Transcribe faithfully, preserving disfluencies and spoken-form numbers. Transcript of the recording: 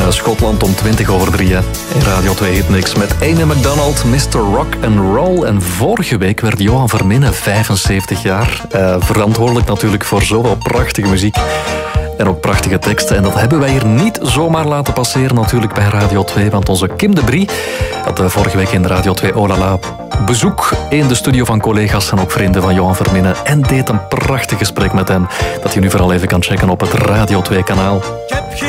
Schotland om twintig over drie. Hè. In Radio twee Hitmix met Amy MacDonald, mister Rock and Roll. En vorige week werd Johan Verminnen vijfenzeventig jaar. Uh, verantwoordelijk natuurlijk voor zoveel prachtige muziek. En ook prachtige teksten. En dat hebben wij hier niet zomaar laten passeren natuurlijk bij Radio twee. Want onze Kim de Brie had vorige week in Radio twee Olala bezoek in de studio van collega's en ook vrienden van Johan Verminnen. En deed een prachtig gesprek met hem. Dat je nu vooral even kan checken op het Radio twee kanaal.